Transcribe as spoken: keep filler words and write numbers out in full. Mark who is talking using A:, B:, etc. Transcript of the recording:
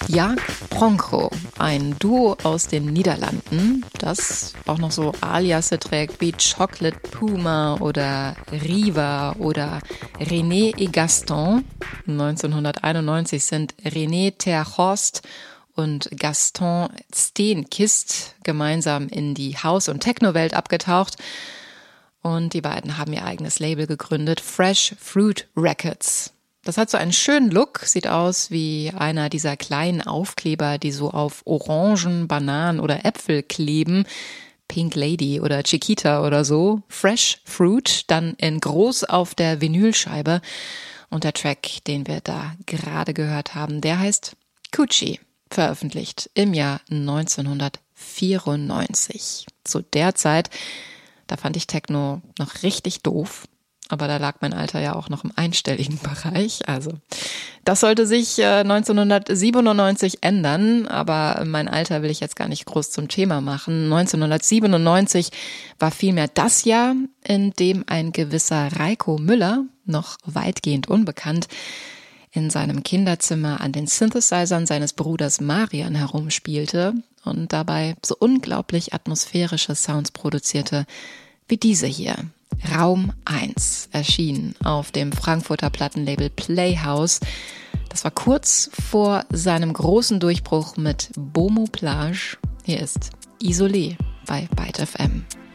A: Jaak Bronco, ein Duo aus den Niederlanden, das auch noch so Aliasse trägt wie Chocolate Puma oder Riva oder René et Gaston. neunzehnhunderteinundneunzig sind René ter Horst und Gaston Steenkist gemeinsam in die House- und Techno-Welt abgetaucht. Und die beiden haben ihr eigenes Label gegründet, Fresh Fruit Records. Das hat so einen schönen Look, sieht aus wie einer dieser kleinen Aufkleber, die so auf Orangen, Bananen oder Äpfel kleben. Pink Lady oder Chiquita oder so. Fresh Fruit, dann in groß auf der Vinylscheibe. Und der Track, den wir da gerade gehört haben, der heißt Coochie, veröffentlicht im Jahr neunzehnhundertvierundneunzig. Zu der Zeit, da fand ich Techno noch richtig doof. Aber da lag mein Alter ja auch noch im einstelligen Bereich. Also das sollte sich äh, neunzehnhundertsiebenundneunzig ändern. Aber mein Alter will ich jetzt gar nicht groß zum Thema machen. neunzehnhundertsiebenundneunzig war vielmehr das Jahr, in dem ein gewisser Reiko Müller, noch weitgehend unbekannt, in seinem Kinderzimmer an den Synthesizern seines Bruders Marian herumspielte und dabei so unglaublich atmosphärische Sounds produzierte wie diese hier. Raum eins erschien auf dem Frankfurter Plattenlabel Playhouse. Das war kurz vor seinem großen Durchbruch mit Bomo Plage. Hier ist Isolé bei Byte F M.